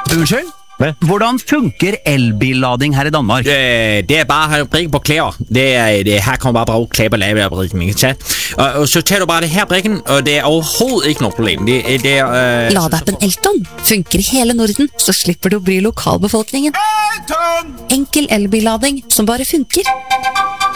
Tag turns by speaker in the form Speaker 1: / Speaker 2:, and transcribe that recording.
Speaker 1: Unnskyld?
Speaker 2: Hvad?
Speaker 1: Hvordan funker elbillading her i Danmark?
Speaker 2: Det bare at have brikken på klæder. Her kommer bare bruge klæder på lave brikken, ikke sant? Og så tager du bare det her brikken, og det overhovedet ikke noe problem.
Speaker 3: Ladeappen Elton funker i hele Norden, så slipper du å bry lokalbefolkningen. Enkel elbillading som bare funker.